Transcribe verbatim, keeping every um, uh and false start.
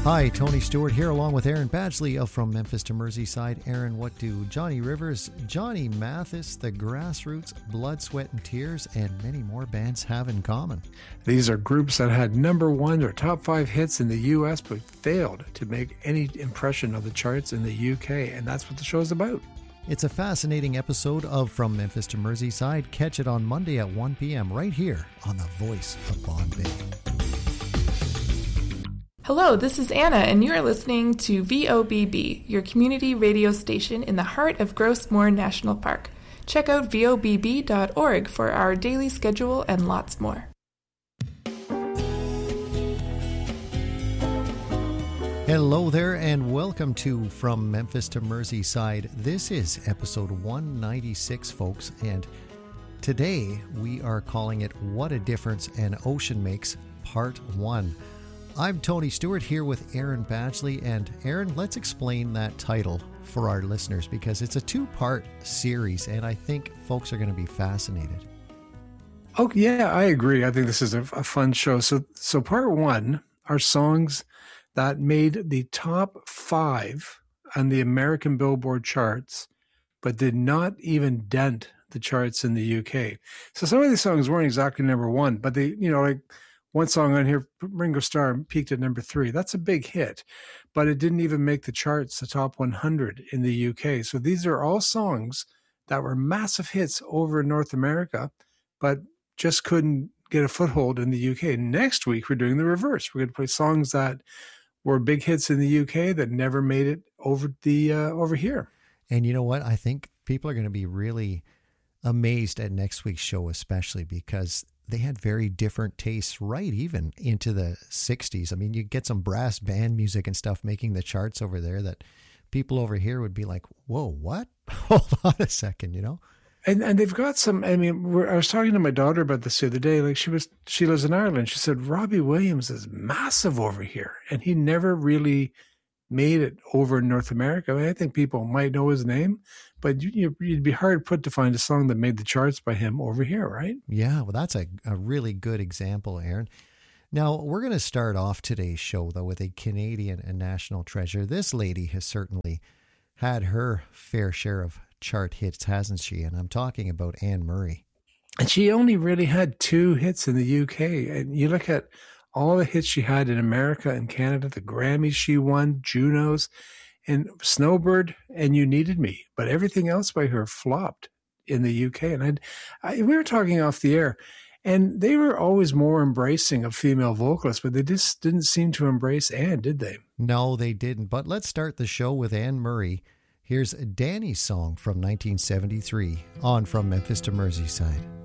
Hi, Tony Stewart here along with Aaron Badgley of From Memphis to Merseyside. Aaron, what do Johnny Rivers, Johnny Mathis, The Grassroots, Blood, Sweat and Tears, and many more bands have in common? These are groups that had number one or top five hits in the U S but failed to make any impression on the charts in the U K, and that's what the show's about. It's a fascinating episode of From Memphis to Merseyside. Catch it on Monday at one p.m. right here on the Voice of Bombay. Hello, this is Anna, and you are listening to V O B B, your community radio station in the heart of Gross Moor National Park. Check out V O B B dot org for our daily schedule and lots more. Hello there, and welcome to From Memphis to Merseyside. This is episode one ninety-six, folks, and today we are calling it What a Difference an Ocean Makes, Part one. I'm Tony Stewart here with Aaron Badgley, and Aaron, let's explain that title for our listeners because it's a two-part series, and I think folks are going to be fascinated. Oh, yeah, I agree. I think this is a, a fun show. So, so part one are songs that made the top five on the American Billboard charts, but did not even dent the charts in the U K. So some of these songs weren't exactly number one, but they, you know, like one song on here, Ringo Starr, peaked at number three. That's a big hit, but it didn't even make the charts, the top one hundred in the U K. So these are all songs that were massive hits over in North America, but just couldn't get a foothold in the U K. Next week, we're doing the reverse. We're going to play songs that were big hits in the U K that never made it over the uh, over here. And you know what? I think people are going to be really amazed at next week's show, especially because they had very different tastes right even into the sixties. I mean, you get some brass band music and stuff making the charts over there that people over here would be like, whoa, what? Hold on a second, you know? And and they've got some, I mean, we're, I was talking to my daughter about this the other day. Like she was, she lives in Ireland. She said, Robbie Williams is massive over here. And he never really made it over in North America. I mean, I think people might know his name, but you, you'd be hard put to find a song that made the charts by him over here, right? Yeah, well, that's a, a really good example, Aaron. Now, we're going to start off today's show, though, with a Canadian and national treasure. This lady has certainly had her fair share of chart hits, hasn't she? And I'm talking about Anne Murray. And she only really had two hits in the U K. And you look at all the hits she had in America and Canada, the Grammys she won, Junos, and Snowbird, and You Needed Me. But everything else by her flopped in the U K. And I'd, I, we were talking off the air, and they were always more embracing of female vocalists, but they just didn't seem to embrace Anne, did they? No, they didn't. But let's start the show with Anne Murray. Here's Danny's song from nineteen seventy-three on From Memphis to Merseyside.